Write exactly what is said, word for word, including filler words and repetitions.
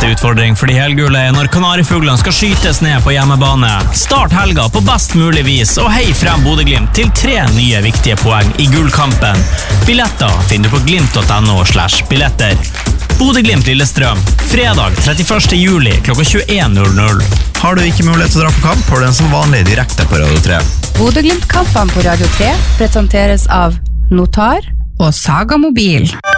siste utfordring for de helgule er når Kanarifuglene skal skytes ned på hjemmebane. Start helga på best mulig vis og hei frem Bodø-Glimt til tre nye viktige poeng i gullkampen. Billetter finner du på glimt.no slash billetter. Bodø-Glimt-Lillestrøm, fredag trettiførste juli klokka tjueen null null. Har du ikke mulighet til å dra på kamp, har du den som vanlig direkte på Radio tre. Bodø-Glimt-kampen på Radio tre presenteres av Notar og Saga Mobil.